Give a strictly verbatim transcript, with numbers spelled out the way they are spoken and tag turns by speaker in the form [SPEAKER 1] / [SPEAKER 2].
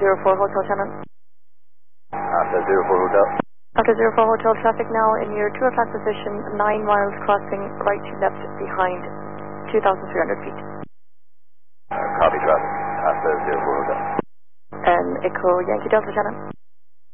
[SPEAKER 1] zero four Hotel Shannon.
[SPEAKER 2] Alpha zero four Hotel.
[SPEAKER 1] Alpha zero four Hotel, traffic now in your two o'clock position, nine miles crossing right to left behind two thousand three hundred feet.
[SPEAKER 2] Uh, copy traffic. Alpha zero four Hotel.
[SPEAKER 1] And Echo Yankee Delta Shannon.